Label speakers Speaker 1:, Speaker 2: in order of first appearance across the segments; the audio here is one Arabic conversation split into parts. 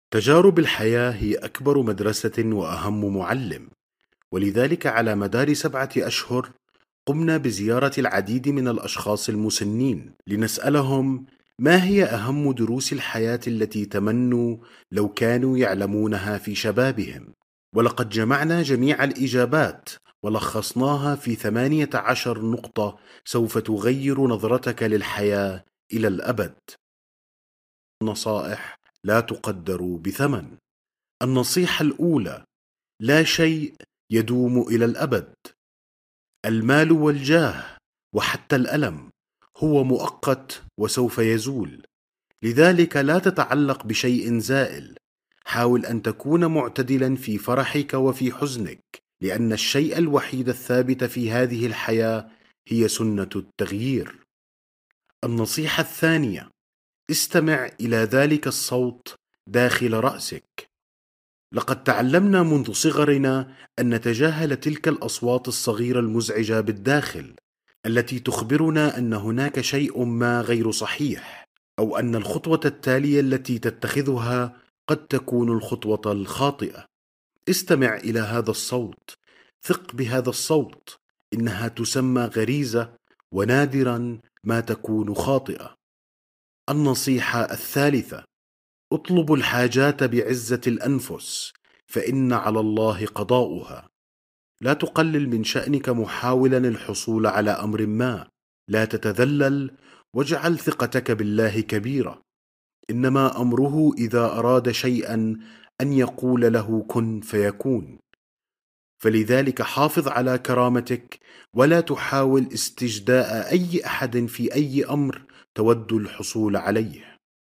Speaker 1: تجارب الحياة هي أكبر مدرسة وأهم معلم، ولذلك على مدار 7 أشهر قمنا بزيارة العديد من الأشخاص المسنين لنسألهم ما هي أهم دروس الحياة التي تمنوا لو كانوا يعلمونها في شبابهم. ولقد جمعنا جميع الإجابات ولخصناها في 18 نقطة سوف تغير نظرتك للحياة إلى الأبد. نصائح لا تقدر بثمن. النصيحة الأولى: لا شيء يدوم إلى الأبد. المال والجاه وحتى الألم هو مؤقت وسوف يزول، لذلك لا تتعلق بشيء زائل. حاول أن تكون معتدلا في فرحك وفي حزنك، لأن الشيء الوحيد الثابت في هذه الحياة هي سنة التغيير. النصيحة الثانية: استمع إلى ذلك الصوت داخل رأسك. لقد تعلمنا منذ صغرنا أن نتجاهل تلك الأصوات الصغيرة المزعجة بالداخل، التي تخبرنا أن هناك شيء ما غير صحيح، أو أن الخطوة التالية التي تتخذها قد تكون الخطوة الخاطئة. استمع إلى هذا الصوت، ثق بهذا الصوت، إنها تسمى غريزة، ونادرا ما تكون خاطئة. النصيحة الثالثة: اطلب الحاجات بعزة الأنفس، فإن على الله قضاؤها. لا تقلل من شأنك محاولا الحصول على أمر ما. لا تتذلل، واجعل ثقتك بالله كبيرة. إنما أمره إذا أراد شيئا أن يقول له كن فيكون. فلذلك حافظ على كرامتك، ولا تحاول استجداء أي أحد في أي أمر تود الحصول عليه.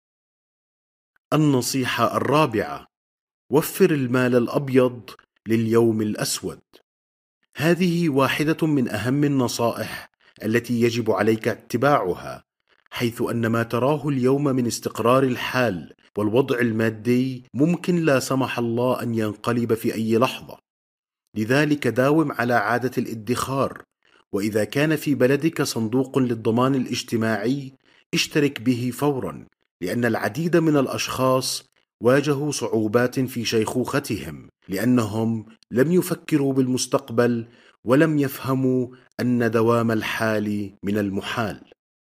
Speaker 1: النصيحة الرابعة: وفر المال الأبيض لليوم الأسود. هذه واحدة من أهم النصائح التي يجب عليك اتباعها، حيث أن ما تراه اليوم من استقرار الحال والوضع المادي ممكن لا سمح الله أن ينقلب في أي لحظة. لذلك داوم على عادة الادخار، وإذا كان في بلدك صندوق للضمان الاجتماعي اشترك به فورا، لأن العديد من الأشخاص واجهوا صعوبات في شيخوختهم لأنهم لم يفكروا بالمستقبل ولم يفهموا أن دوام الحال من المحال.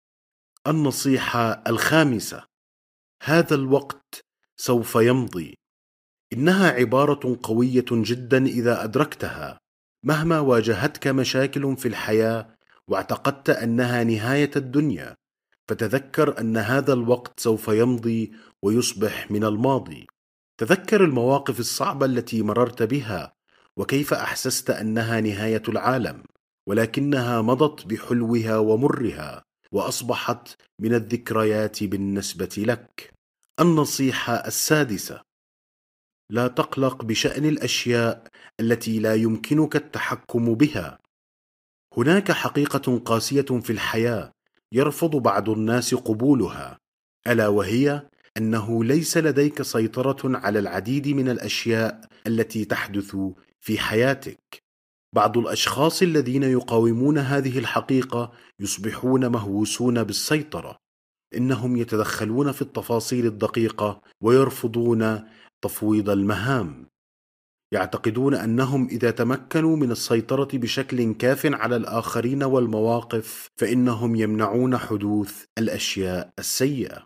Speaker 1: النصيحة الخامسة: هذا الوقت سوف يمضي. إنها عبارة قوية جدا إذا أدركتها. مهما واجهتك مشاكل في الحياة واعتقدت أنها نهاية الدنيا، فتذكر أن هذا الوقت سوف يمضي ويصبح من الماضي. تذكر المواقف الصعبة التي مررت بها، وكيف أحسست أنها نهاية العالم، ولكنها مضت بحلوها ومرها وأصبحت من الذكريات بالنسبة لك. النصيحة السادسة: لا تقلق بشأن الأشياء التي لا يمكنك التحكم بها. هناك حقيقة قاسية في الحياة يرفض بعض الناس قبولها، ألا وهي أنه ليس لديك سيطرة على العديد من الأشياء التي تحدث في حياتك. بعض الأشخاص الذين يقاومون هذه الحقيقة يصبحون مهووسون بالسيطرة. إنهم يتدخلون في التفاصيل الدقيقة ويرفضون تفويض المهام. يعتقدون أنهم إذا تمكنوا من السيطرة بشكل كاف على الآخرين والمواقف فإنهم يمنعون حدوث الأشياء السيئة.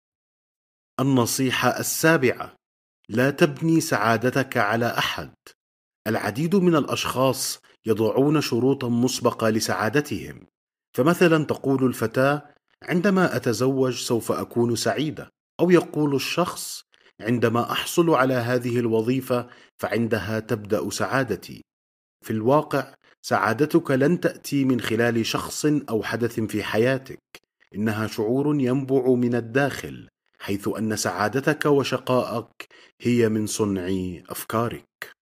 Speaker 1: النصيحة السابعة: لا تبني سعادتك على أحد. العديد من الأشخاص يضعون شروطا مسبقة لسعادتهم، فمثلا تقول الفتاة: عندما أتزوج سوف أكون سعيدة، أو يقول الشخص: عندما أحصل على هذه الوظيفة فعندها تبدأ سعادتي. في الواقع سعادتك لن تأتي من خلال شخص أو حدث في حياتك، إنها شعور ينبع من الداخل، حيث أن سعادتك وشقائك هي من صنع أفكارك.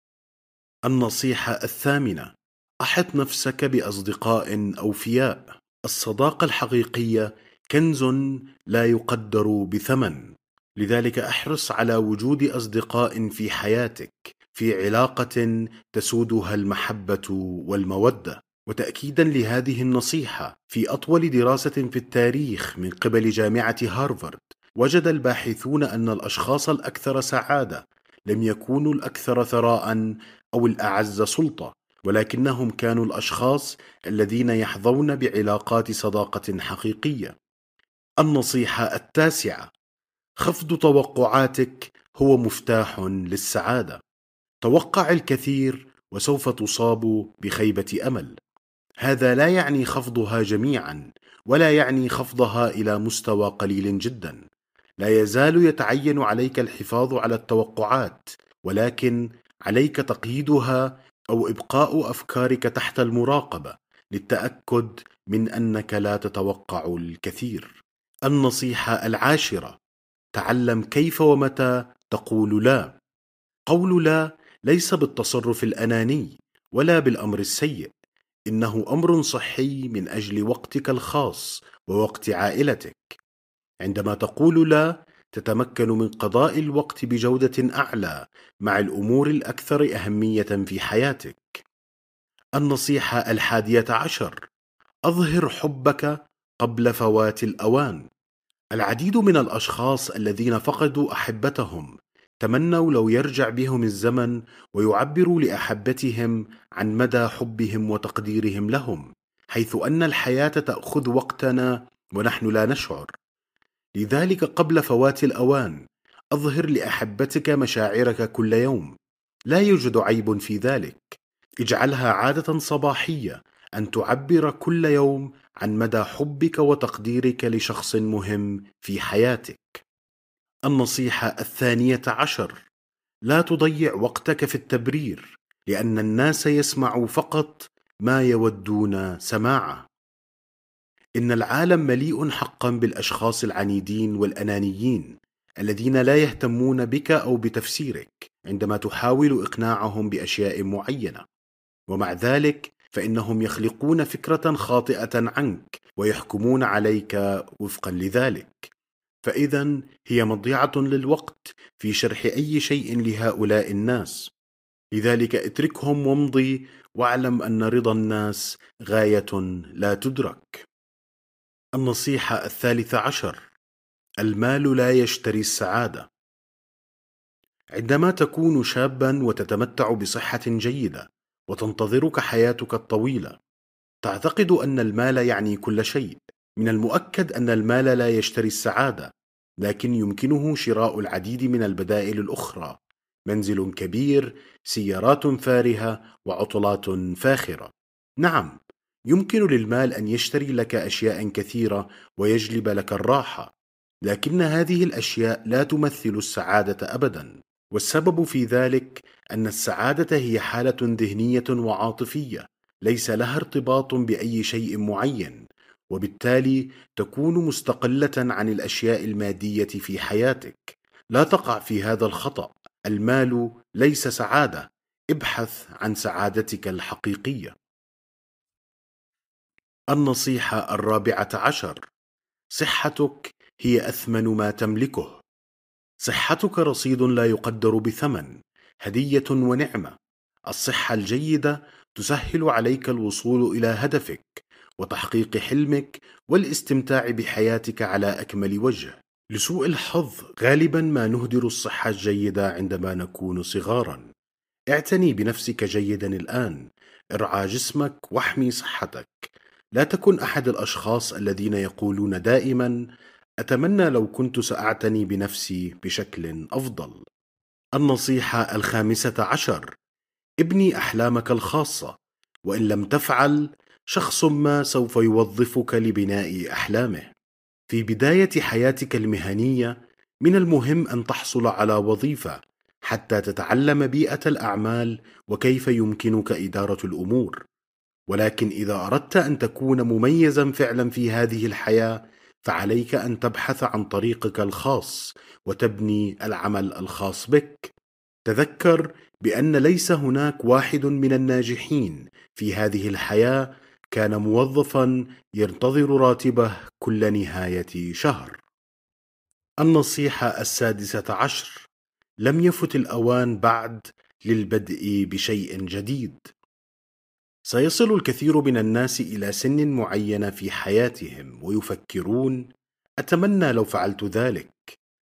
Speaker 1: النصيحة الثامنة: أحط نفسك بأصدقاء أوفياء. الصداقة الحقيقية كنز لا يقدر بثمن، لذلك احرص على وجود أصدقاء في حياتك في علاقة تسودها المحبة والمودة. وتأكيدا لهذه النصيحة، في أطول دراسة في التاريخ من قبل جامعة هارفارد، وجد الباحثون أن الأشخاص الأكثر سعادة لم يكونوا الأكثر ثراء أو الأعز سلطة، ولكنهم كانوا الأشخاص الذين يحظون بعلاقات صداقة حقيقية. النصيحة التاسعة: خفض توقعاتك هو مفتاح للسعادة. توقع الكثير وسوف تصاب بخيبة أمل. هذا لا يعني خفضها جميعا، ولا يعني خفضها إلى مستوى قليل جدا. لا يزال يتعين عليك الحفاظ على التوقعات، ولكن عليك تقييدها أو إبقاء أفكارك تحت المراقبة للتأكد من أنك لا تتوقع الكثير. النصيحة العاشرة: تعلم كيف ومتى تقول لا. قول لا ليس بالتصرف الأناني ولا بالأمر السيء، إنه أمر صحي من أجل وقتك الخاص ووقت عائلتك. عندما تقول لا، تتمكن من قضاء الوقت بجودة أعلى مع الأمور الأكثر أهمية في حياتك. النصيحة الحادية عشر: أظهر حبك قبل فوات الأوان. العديد من الأشخاص الذين فقدوا أحبتهم تمنوا لو يرجع بهم الزمن ويعبروا لأحبتهم عن مدى حبهم وتقديرهم لهم، حيث أن الحياة تأخذ وقتنا ونحن لا نشعر. لذلك قبل فوات الأوان أظهر لأحبتك مشاعرك كل يوم. لا يوجد عيب في ذلك. اجعلها عادة صباحية أن تعبر كل يوم عن مدى حبك وتقديرك لشخص مهم في حياتك. النصيحة الثانية عشر: لا تضيع وقتك في التبرير، لأن الناس يسمعوا فقط ما يودون سماعه. إن العالم مليء حقا بالأشخاص العنيدين والأنانيين الذين لا يهتمون بك أو بتفسيرك عندما تحاول إقناعهم بأشياء معينة، ومع ذلك فإنهم يخلقون فكرة خاطئة عنك ويحكمون عليك وفقا لذلك. فإذا هي مضيعة للوقت في شرح أي شيء لهؤلاء الناس. لذلك اتركهم وامضي، واعلم أن رضا الناس غاية لا تدرك. النصيحة الثالثة عشر: المال لا يشتري السعادة. عندما تكون شابا وتتمتع بصحة جيدة وتنتظرك حياتك الطويلة، تعتقد أن المال يعني كل شيء. من المؤكد أن المال لا يشتري السعادة، لكن يمكنه شراء العديد من البدائل الأخرى: منزل كبير، سيارات فارهة، وعطلات فاخرة. نعم، يمكن للمال أن يشتري لك أشياء كثيرة ويجلب لك الراحة، لكن هذه الأشياء لا تمثل السعادة أبدا. والسبب في ذلك أن السعادة هي حالة ذهنية وعاطفية ليس لها ارتباط بأي شيء معين، وبالتالي تكون مستقلة عن الأشياء المادية في حياتك. لا تقع في هذا الخطأ. المال ليس سعادة. ابحث عن سعادتك الحقيقية. النصيحة الرابعة عشر: صحتك هي أثمن ما تملكه. صحتك رصيد لا يقدر بثمن، هدية ونعمة. الصحة الجيدة تسهل عليك الوصول إلى هدفك وتحقيق حلمك والاستمتاع بحياتك على أكمل وجه. لسوء الحظ غالبا ما نهدر الصحة الجيدة عندما نكون صغارا. اعتني بنفسك جيدا الآن. ارعى جسمك واحمي صحتك. لا تكن أحد الأشخاص الذين يقولون دائما: أتمنى لو كنت سأعتني بنفسي بشكل أفضل. النصيحة الخامسة عشر: ابني أحلامك الخاصة، وإن لم تفعل شخص ما سوف يوظفك لبناء أحلامه. في بداية حياتك المهنية من المهم أن تحصل على وظيفة حتى تتعلم بيئة الأعمال وكيف يمكنك إدارة الأمور. ولكن إذا أردت أن تكون مميزا فعلا في هذه الحياة، فعليك أن تبحث عن طريقك الخاص وتبني العمل الخاص بك. تذكر بأن ليس هناك واحد من الناجحين في هذه الحياة كان موظفا ينتظر راتبه كل نهاية شهر. النصيحة السادسة عشر: لم يفت الأوان بعد للبدء بشيء جديد. سيصل الكثير من الناس إلى سن معين في حياتهم ويفكرون: أتمنى لو فعلت ذلك.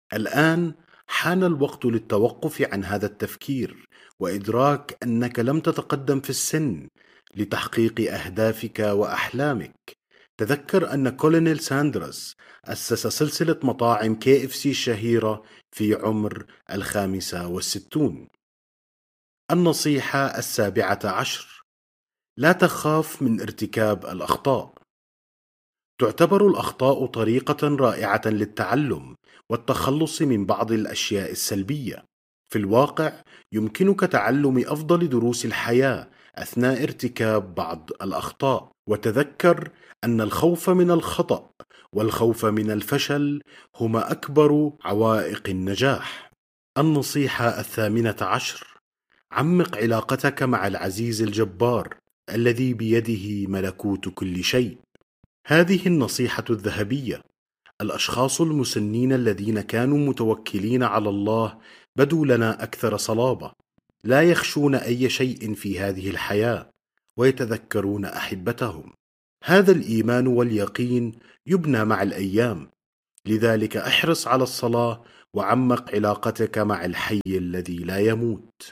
Speaker 1: الآن حان الوقت للتوقف عن هذا التفكير وإدراك أنك لم تتقدم في السن لتحقيق أهدافك وأحلامك. تذكر أن كولونيل ساندرس أسس سلسلة مطاعم KFC الشهيرة في عمر 65. النصيحة 17: لا تخاف من ارتكاب الأخطاء. تعتبر الأخطاء طريقة رائعة للتعلم والتخلص من بعض الأشياء السلبية. في الواقع، يمكنك تعلم أفضل دروس الحياة أثناء ارتكاب بعض الأخطاء. وتذكر أن الخوف من الخطأ والخوف من الفشل هما أكبر عوائق النجاح. النصيحة 18: عمق علاقتك مع العزيز الجبار الذي بيده ملكوت كل شيء. هذه النصيحة الذهبية. الأشخاص المسنين الذين كانوا متوكلين على الله بدوا لنا أكثر صلابة، لا يخشون أي شيء في هذه الحياة، ويتذكرون أحبتهم. هذا الإيمان واليقين يبنى مع الأيام، لذلك احرص على الصلاة وعمق علاقتك مع الحي الذي لا يموت.